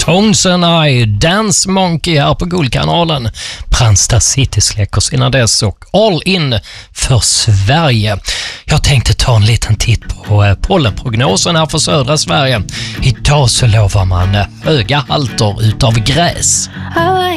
Tones and I, Dance Monkey här på Guldkanalen. Brandsta City släcker sina dess och All In för Sverige. Jag tänkte ta en liten titt på pollenprognosen här för södra Sverige. Idag så lovar man höga halter utav gräs.